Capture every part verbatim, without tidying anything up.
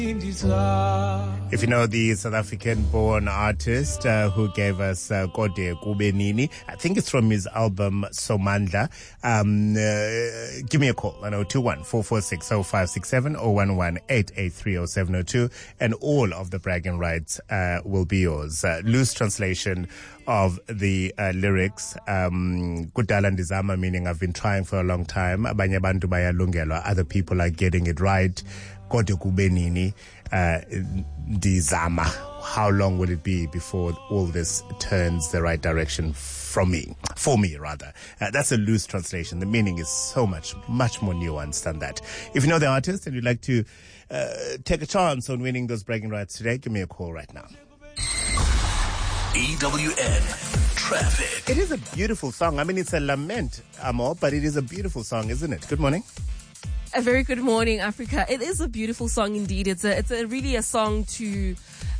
If you know the South African-born artist uh, who gave us uh, Kode Kubenini, I think it's from his album Somandla. Um, uh, give me a call, oh two one, four four six, oh five six seven, oh one one, eight eight three, oh seven oh two, and all of the bragging rights uh, will be yours. Uh, loose translation of the uh, lyrics, um, Kudala Ndizama, meaning I've been trying for a long time. Abanye bantu bayalungelwa, other people are getting it right. Kode Kubenini, uh, Ndizama. How long will it be before all this turns the right direction from me, for me rather? Uh, that's a loose translation. The meaning is so much, much more nuanced than that. If you know the artist and you'd like to uh, take a chance on winning those bragging rights today, give me a call right now. E W N Traffic. It is a beautiful song. I mean, it's a lament, Amo, but it is a beautiful song, isn't it? Good morning. A very good morning, Africa. It is a beautiful song indeed. It's a, it's a really a song to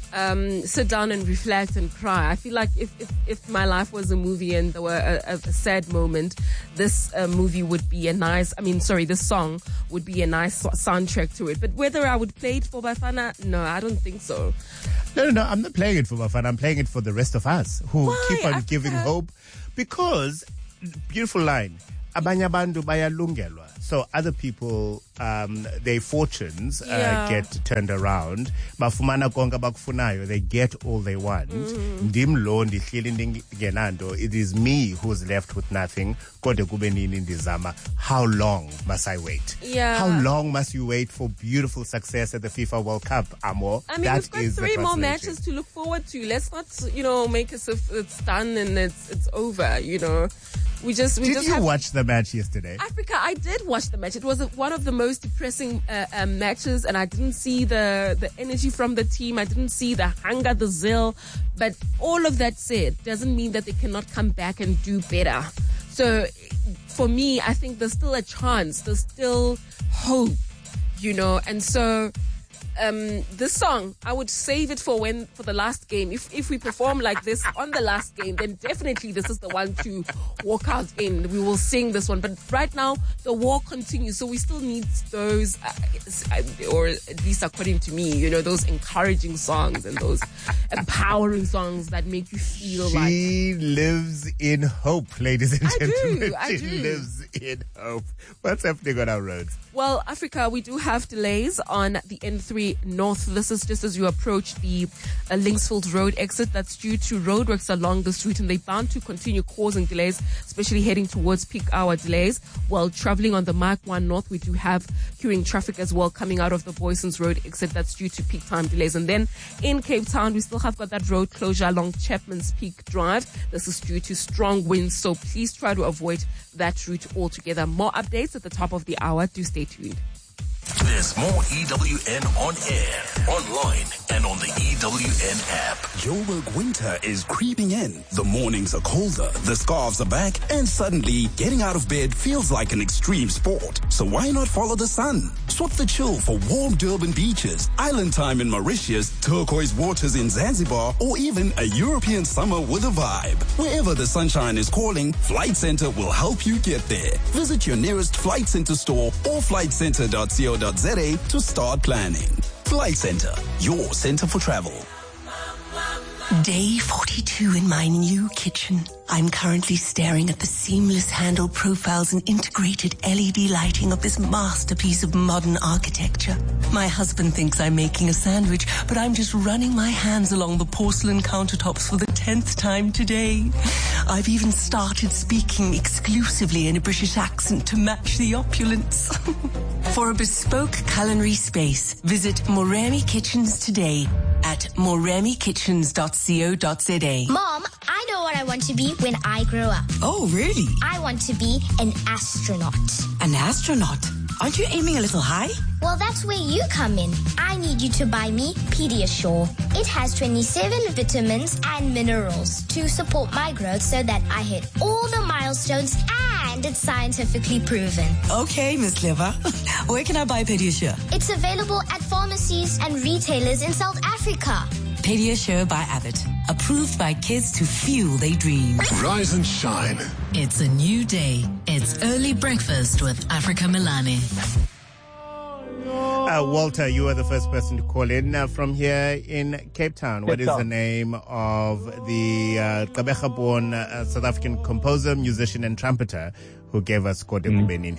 um, sit down and reflect and cry. I feel like if, if, if my life was a movie and there were a, a, a sad moment, this uh, movie would be a nice, I mean, sorry, this song would be a nice soundtrack to it. But whether I would play it for Bafana, no, I don't think so. No, no, no, I'm not playing it for Bafana. I'm playing it for the rest of us who Why, keep on Africa? giving hope. Because, beautiful line, abanye bantu bayalungelwa. So other people, um, their fortunes uh, Yeah. get turned around. Bafumana konga bakufunayo. They get all they want. Ndim lo ndihleli ndingenanto. It is me who's left with nothing. Kode kubenini ndizama. How long must I wait? Yeah. How long must you wait for beautiful success at the FIFA World Cup, Amo? I mean, That we've got is the three more translation. matches to look forward to. Let's not, you know, make us if it's done and it's it's over. You know, we just we Did just you have watch the match yesterday? Africa. I did watch the match. It was a, one of the most depressing uh, um, matches, and I didn't see the the energy from the team. I didn't see the hunger, the zeal. But all of that said, doesn't mean that they cannot come back and do better. So, for me, I think there's still a chance. There's still hope, you know. And so, um, this song, I would save it for when for the last game. If if we perform like this on the last game, then definitely this is the one to walk out in. We will sing this one. But right now, the war continues, so we still need those, uh, or at least according to me, you know, those encouraging songs and those empowering songs that make you feel like. She lives in hope, ladies and I do, gentlemen. I she do. lives in hope. What's happening on our roads? Well, Africa, we do have delays on the N three North. This is just as you approach the uh, Linksfield Road exit. That's due to roadworks along this route, and they're bound to continue causing delays, especially heading towards peak hour delays. While traveling on the Mark one North, we do have queuing traffic as well coming out of the Boysons Road exit. That's due to peak time delays. And then in Cape Town, we still have got that road closure along Chapman's Peak Drive. This is due to strong winds, so please try to avoid that route altogether. More updates at the top of the hour. Do stay tuned. There's more E W N on air, online, and on the E W N app. Joburg winter is creeping in. The mornings are colder, the scarves are back, and suddenly getting out of bed feels like an extreme sport. So why not follow the sun? Swap the chill for warm Durban beaches, island time in Mauritius, turquoise waters in Zanzibar, or even a European summer with a vibe. Wherever the sunshine is calling, Flight Center will help you get there. Visit your nearest Flight Center store or flight center dot co dot za to start planning. Flight Center, your center for travel. Day forty-two in my new kitchen. I'm currently staring at the seamless handle profiles and integrated L E D lighting of this masterpiece of modern architecture. My husband thinks I'm making a sandwich, but I'm just running my hands along the porcelain countertops for the tenth time today. I've even started speaking exclusively in a British accent to match the opulence. For a bespoke culinary space, visit Moremi Kitchens today at moremi kitchens dot co dot za. Mom, I know what I want to be when I grow up. Oh, really? I want to be an astronaut. An astronaut? Aren't you aiming a little high? Well, that's where you come in. I need you to buy me Pediasure. It has twenty-seven vitamins and minerals to support my growth so that I hit all the milestones, and it's scientifically proven. Okay, Miss Liver. Where can I buy Pediasure? It's available at pharmacies and retailers in South Africa. Pediasure by Abbott. Approved by kids to fuel their dreams. Rise and shine. It's a new day. It's early breakfast with Africa Milani. Uh, Walter, you are the first person to call in uh, from here in Cape Town. What Cape is Town. the name of the uh, Gqeberha-born uh, South African composer, musician, and trumpeter who gave us Kode Kubenini?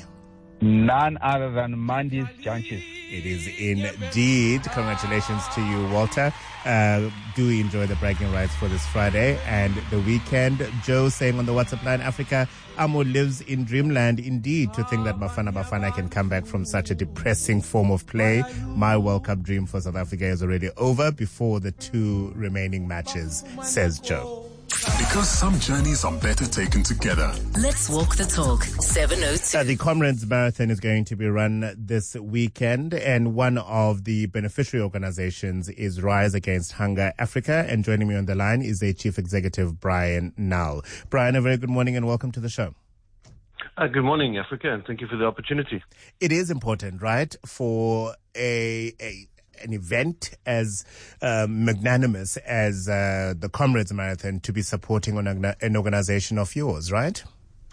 None other than Mandis Janchis. It is indeed. Congratulations to you, Walter. Uh, do enjoy the bragging rights for this Friday and the weekend. Joe saying on the WhatsApp line, Africa, Amo lives in dreamland. Indeed, to think that Bafana Bafana can come back from such a depressing form of play. My World Cup dream for South Africa is already over before the two remaining matches, says Joe. Because some journeys are better taken together. Let's walk the talk. seven oh two. Uh, the Comrades Marathon is going to be run this weekend, and one of the beneficiary organizations is Rise Against Hunger Africa. And joining me on the line is the Chief Executive, Brian Nall. Brian, a very good morning and welcome to the show. Uh, good morning, Africa, and thank you for the opportunity. It is important, right, for a, a an event as uh, magnanimous as uh, the Comrades Marathon to be supporting an, an organization of yours, right?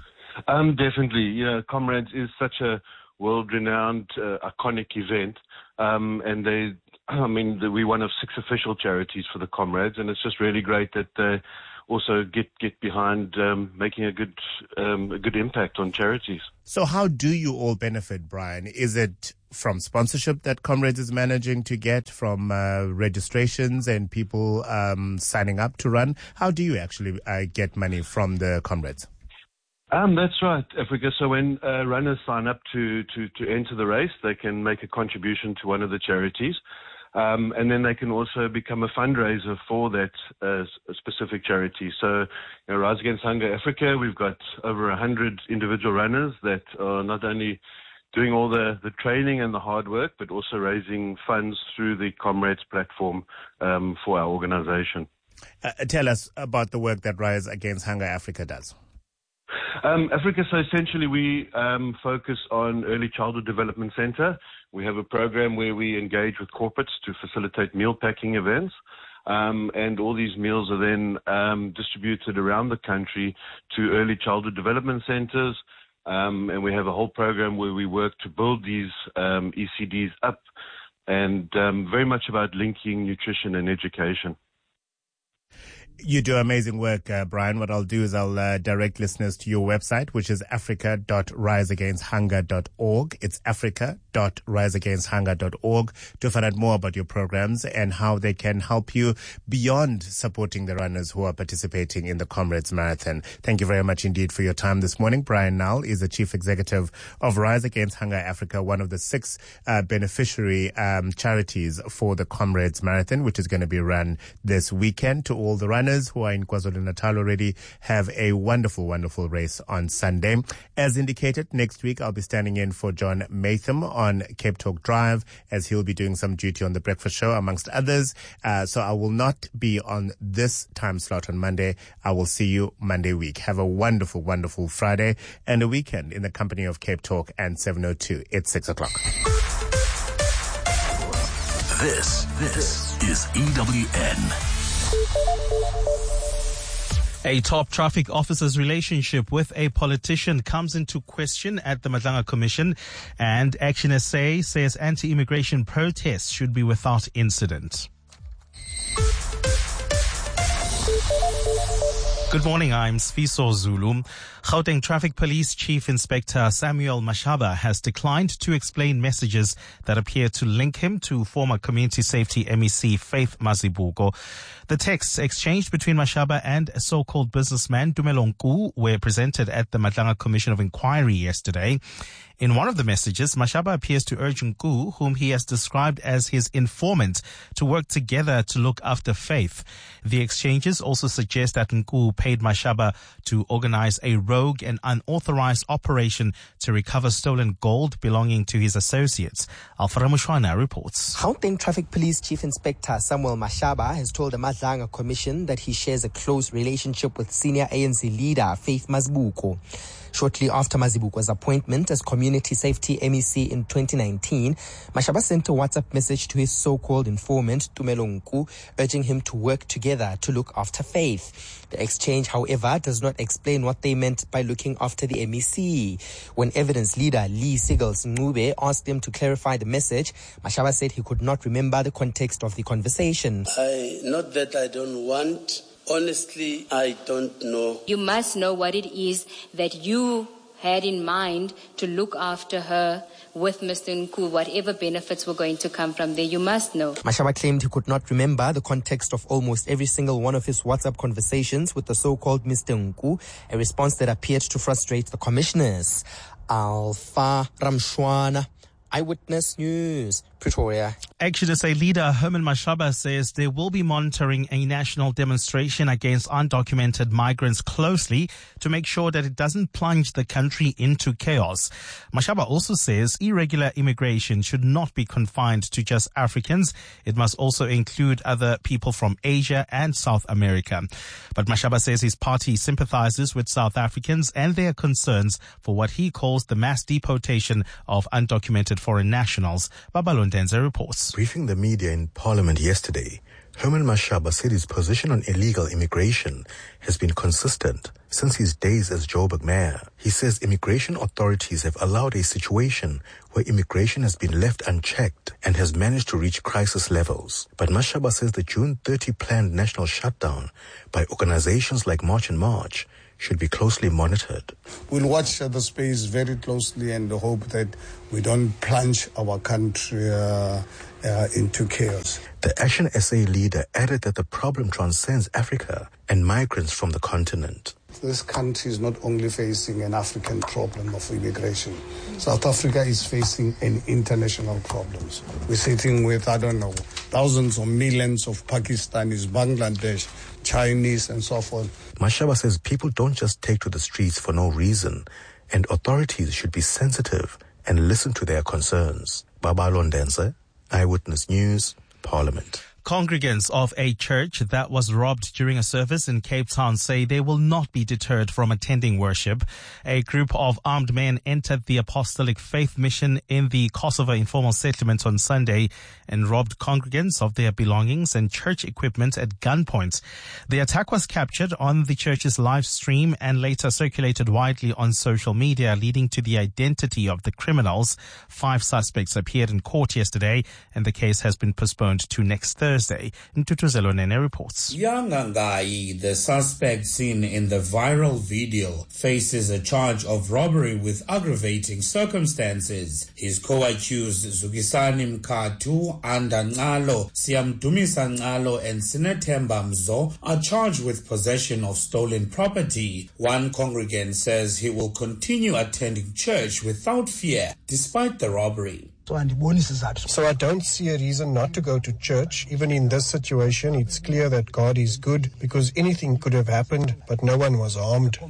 Um, definitely. You know, Comrades is such a world-renowned, uh, iconic event, um, and they, I mean, the, we're one of six official charities for the Comrades, and it's just really great that they also get get behind um, making a good um, a good impact on charities. So, how do you all benefit, Brian? Is it from sponsorship that Comrades is managing to get, from uh, registrations and people um, signing up to run? How do you actually uh, get money from the Comrades? Um, that's right, Africa. So when uh, runners sign up to, to, to enter the race, they can make a contribution to one of the charities. Um, and then they can also become a fundraiser for that uh, specific charity. So, you know, Rise Against Hunger Africa, we've got over one hundred individual runners that are not only doing all the, the training and the hard work, but also raising funds through the Comrades platform um, for our organization. Uh, tell us about the work that Rise Against Hunger Africa does. Um, Africa, so essentially we um, focus on Early Childhood Development Center. We have a program where we engage with corporates to facilitate meal packing events. Um, and all these meals are then um, distributed around the country to early childhood development centers. Um, and we have a whole program where we work to build these um, E C Ds up, and um, very much about linking nutrition and education. You do amazing work, uh, Brian. What I'll do is I'll uh, direct listeners to your website, which is africa dot rise against hunger dot org. It's africa dot rise against hunger dot org to find out more about your programs and how they can help you beyond supporting the runners who are participating in the Comrades Marathon. Thank you very much indeed for your time this morning. Brian Nall is the Chief Executive of Rise Against Hunger Africa, one of the six uh, beneficiary um, charities for the Comrades Marathon, which is going to be run this weekend. To all the runners who are in KwaZulu-Natal already, have a wonderful, wonderful race on Sunday. As indicated, next week I'll be standing in for John Matham on Cape Talk Drive, as he'll be doing some duty on the breakfast show, amongst others. Uh, so I will not be on this time slot on Monday. I will see you Monday week. Have a wonderful, wonderful Friday and a weekend in the company of Cape Talk and seven oh two. It's six o'clock. This, this is E W N. A top traffic officer's relationship with a politician comes into question at the Madlanga Commission, and Action S A says anti-immigration protests should be without incident. Good morning, I'm Sfiso Zulu. Gauteng Traffic Police Chief Inspector Samuel Mashaba has declined to explain messages that appear to link him to former Community Safety M E C Faith Mazibuko. The texts exchanged between Mashaba and a so-called businessman Tumelo Nku were presented at the Madlanga Commission of Inquiry yesterday. In one of the messages, Mashaba appears to urge Nku, whom he has described as his informant, to work together to look after Faith. The exchanges also suggest that Nku paid Mashaba to organize a rogue and unauthorized operation to recover stolen gold belonging to his associates. Alfred Mushwana reports. Gauteng Traffic Police Chief Inspector Samuel Mashaba has told the Madlanga Commission that he shares a close relationship with senior A N C leader Faith Mazibuko. Shortly after Mazibukwa's appointment as Community Safety M E C in twenty nineteen, Mashaba sent a WhatsApp message to his so-called informant, Tumelo Nku, urging him to work together to look after Faith. The exchange, however, does not explain what they meant by looking after the M E C. When evidence leader Lee Sigels Ngube asked him to clarify the message, Mashaba said he could not remember the context of the conversation. I, not that I don't want, honestly, I don't know. You must know what it is that you had in mind to look after her with Mister Nku, whatever benefits were going to come from there. You must know. Mashaba claimed he could not remember the context of almost every single one of his WhatsApp conversations with the so-called Mister Nku, a response that appeared to frustrate the commissioners. Alpha Ramshwana, Eyewitness News, Pretoria. Action S A leader Herman Mashaba says they will be monitoring a national demonstration against undocumented migrants closely to make sure that it doesn't plunge the country into chaos. Mashaba also says irregular immigration should not be confined to just Africans. It must also include other people from Asia and South America. But Mashaba says his party sympathizes with South Africans and their concerns for what he calls the mass deportation of undocumented foreign nationals. Babalon Denze reports. Briefing the media in Parliament yesterday, Herman Mashaba said his position on illegal immigration has been consistent since his days as Joburg mayor. He says immigration authorities have allowed a situation where immigration has been left unchecked and has managed to reach crisis levels. But Mashaba says the June thirtieth planned national shutdown by organizations like March and March should be closely monitored. We'll watch the space very closely and hope that we don't plunge our country uh, uh, into chaos. The Action S A leader added that the problem transcends Africa and migrants from the continent. This country is not only facing an African problem of immigration. South Africa is facing an international problem. We're sitting with, I don't know, thousands or millions of Pakistanis, Bangladesh, Chinese, and so forth. Mashaba says people don't just take to the streets for no reason, and authorities should be sensitive and listen to their concerns. Babalon Denze, Eyewitness News, Parliament. Congregants of a church that was robbed during a service in Cape Town say they will not be deterred from attending worship. A group of armed men entered the Apostolic Faith Mission in the Kosovo informal settlement on Sunday and robbed congregants of their belongings and church equipment at gunpoint. The attack was captured on the church's live stream and later circulated widely on social media, leading to the identity of the criminals. Five suspects appeared in court yesterday, and the case has been postponed to next Thursday. Ntutuzelo Nene reports. Yangangai, the suspect seen in the viral video, faces a charge of robbery with aggravating circumstances. His co-accused Zukisani Mkatu, Andangalo, Siamdumisa Ngalo, and Sinetemba Mzo are charged with possession of stolen property. One congregant says he will continue attending church without fear, despite the robbery. So I don't see a reason not to go to church. Even in this situation, it's clear that God is good because anything could have happened, but no one was harmed.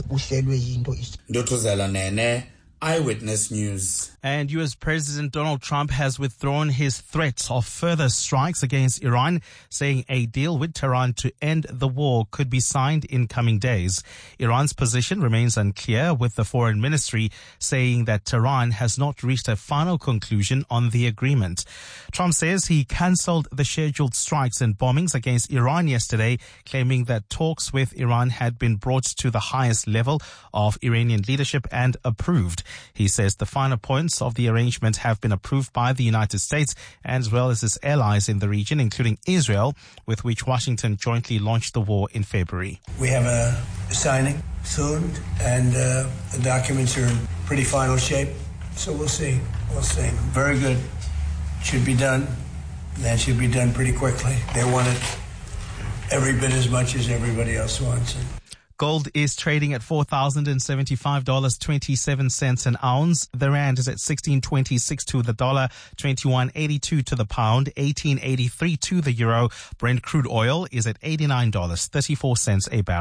Ndutuzela Nene, Eyewitness News. And U S President Donald Trump has withdrawn his threats of further strikes against Iran, saying a deal with Tehran to end the war could be signed in coming days. Iran's position remains unclear, with the foreign ministry saying that Tehran has not reached a final conclusion on the agreement. Trump says he cancelled the scheduled strikes and bombings against Iran yesterday, claiming that talks with Iran had been brought to the highest level of Iranian leadership and approved. He says the finer points of the arrangement have been approved by the United States as well as its allies in the region, including Israel, with which Washington jointly launched the war in February. We have a signing soon, and uh, the documents are in pretty final shape, so we'll see. We'll see. Very good. Should be done. That should be done pretty quickly. They want it every bit as much as everybody else wants it. Gold is trading at four thousand seventy-five dollars and twenty-seven cents an ounce. The rand is at sixteen twenty-six to the dollar, twenty-one eighty-two to the pound, eighteen eighty-three to the euro. Brent crude oil is at eighty-nine dollars and thirty-four cents a barrel.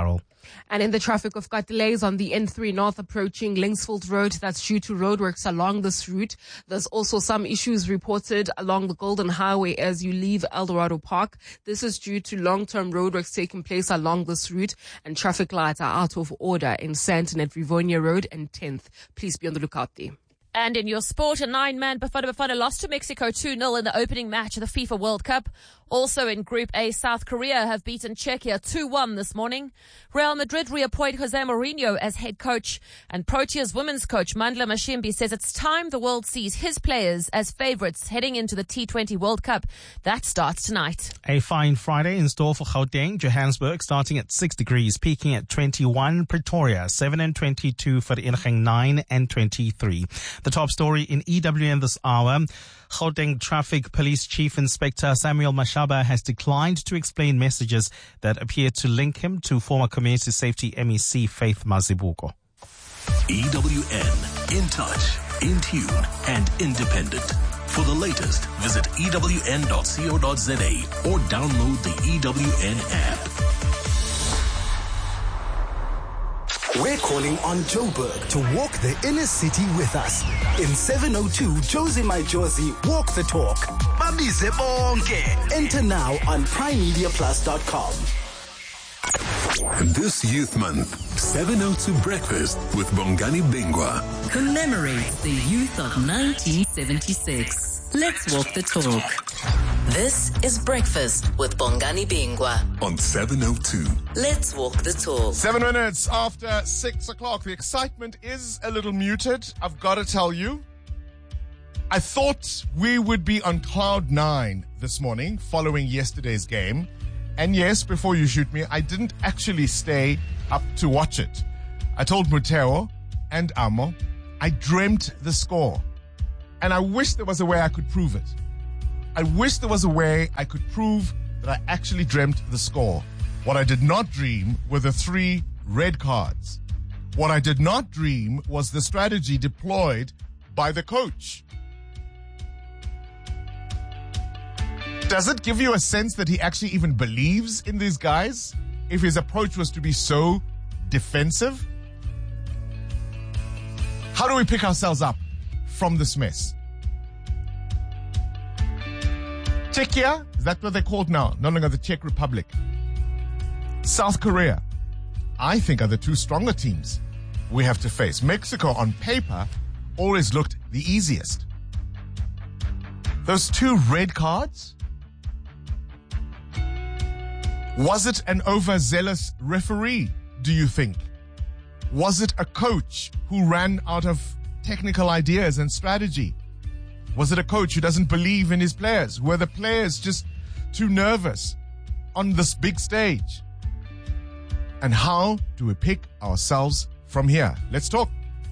And in the traffic, we've got delays on the N three North approaching Linksfield Road. That's due to roadworks along this route. There's also some issues reported along the Golden Highway as you leave Eldorado Park. This is due to long-term roadworks taking place along this route, and traffic lights are out of order in Sandton at Rivonia Road and tenth. Please be on the lookout there. And in your sport, a nine-man Bafana Bafana lost to Mexico two nil in the opening match of the FIFA World Cup. Also in Group A, South Korea have beaten Czechia two one this morning. Real Madrid reappoint Jose Mourinho as head coach. And Proteas women's coach Mandla Mashimbi says it's time the world sees his players as favourites heading into the T twenty World Cup. That starts tonight. A fine Friday in store for Gauteng. Johannesburg starting at six degrees, peaking at twenty-one. Pretoria, seven and twenty-two. Vereeniging, nine and twenty-three. The top story in E W N this hour. Gauteng Traffic Police Chief Inspector Samuel Mashaba has declined to explain messages that appear to link him to former Community Safety M E C Faith Mazibuko. E W N, in touch, in tune, and independent. For the latest, visit E W N dot co dot za or download the E W N app. We're calling on Joburg to walk the inner city with us. In seven oh two, Josie My Josie, walk the talk. Babize bonke. Enter now on prime media plus dot com. This Youth Month, seven oh two Breakfast with Bongani Bingwa commemorates the youth of nineteen seventy-six. Let's walk the talk. This is Breakfast with Bongani Bingwa on seven oh two. Let's walk the talk. Seven minutes after six o'clock. The excitement is a little muted, I've got to tell you. I thought we would be on cloud nine this morning following yesterday's game. And yes, before you shoot me, I didn't actually stay up to watch it. I told Muteo and Amo, I dreamt the score. And I wish there was a way I could prove it. I wish there was a way I could prove that I actually dreamt the score. What I did not dream were the three red cards. What I did not dream was the strategy deployed by the coach. Does it give you a sense that he actually even believes in these guys? If his approach was to be so defensive? How do we pick ourselves up from this mess? Czechia, is that what they're called now? No longer the Czech Republic. South Korea, I think, are the two stronger teams we have to face. Mexico, on paper, always looked the easiest. Those two red cards? Was it an overzealous referee, do you think? Was it a coach who ran out of technical ideas and strategy? Was it a coach who doesn't believe in his players? Were the players just too nervous on this big stage? And how do we pick ourselves from here? Let's talk.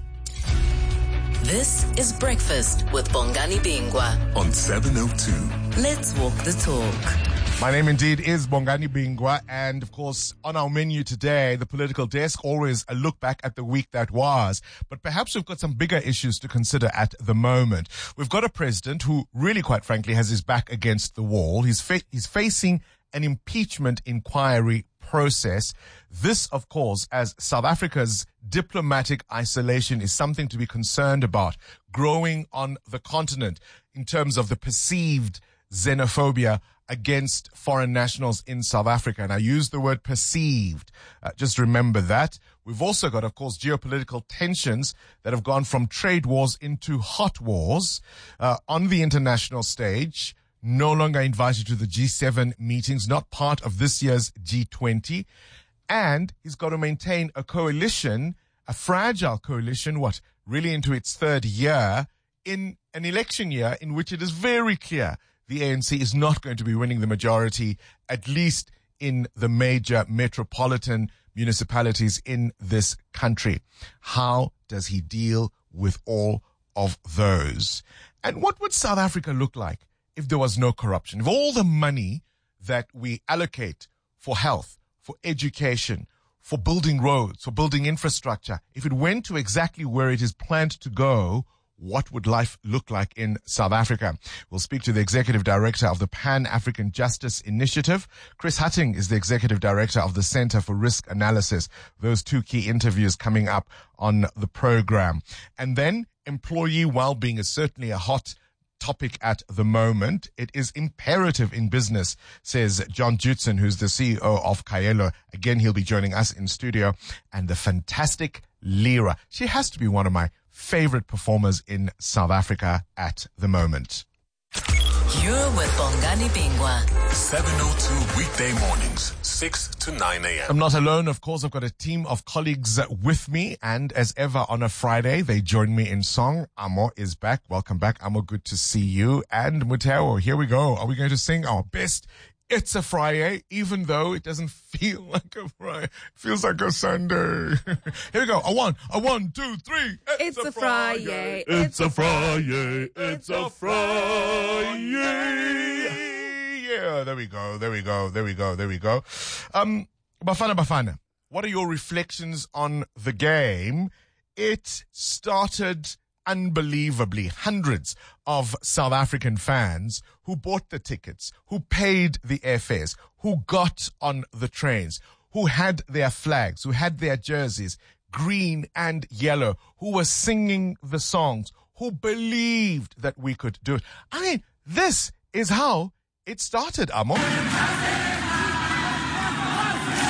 This is Breakfast with Bongani Bingwa on seven oh two. Let's walk the talk. My name indeed is Bongani Bingwa, and of course on our menu today, the political desk, always a look back at the week that was. But perhaps we've got some bigger issues to consider at the moment. We've got a president who really, quite frankly, has his back against the wall. He's, fa- he's facing an impeachment inquiry process. This, of course, as South Africa's diplomatic isolation is something to be concerned about, growing on the continent in terms of the perceived xenophobia against foreign nationals in South Africa. And I use the word perceived. Uh, just remember that. We've also got, of course, geopolitical tensions that have gone from trade wars into hot wars uh, on the international stage. No longer invited to the G seven meetings, not part of this year's G twenty. And he's got to maintain a coalition, a fragile coalition, what, really into its third year, in an election year in which it is very clear the A N C is not going to be winning the majority, at least in the major metropolitan municipalities in this country. How does he deal with all of those? And what would South Africa look like if there was no corruption? If all the money that we allocate for health, for education, for building roads, for building infrastructure, if it went to exactly where it is planned to go, what would life look like in South Africa? We'll speak to the Executive Director of the Pan-African Justice Initiative. Chris Hattingh is the Executive Director of the Center for Risk Analysis. Those two key interviews coming up on the program. And then employee well-being is certainly a hot topic at the moment. It is imperative in business, says John Judson, who's the C E O of Kaelo. Again, he'll be joining us in studio. And the fantastic Lira. She has to be one of my favorite performers in South Africa at the moment. You're with Bongani Bingwa. seven oh two weekday mornings, six to nine a.m. I'm not alone, of course. I've got a team of colleagues with me, and as ever on a Friday, they join me in song. Amo is back. Welcome back, Amo. Good to see you. And Muteo, here we go. Are we going to sing our best It's a Friday, even though it doesn't feel like a Friday. It feels like a Sunday. Here we go. A one, a one, two, three. It's, it's a, a Friday. Friday. It's a Friday. It's a Friday. Yeah, there we go. There we go. There we go. There we go. Um, Bafana Bafana, what are your reflections on the game? It started unbelievably. Hundreds of South African fans who bought the tickets, who paid the airfares, who got on the trains, who had their flags, who had their jerseys, green and yellow, who were singing the songs, who believed that we could do it. I mean, this is how it started, Amo.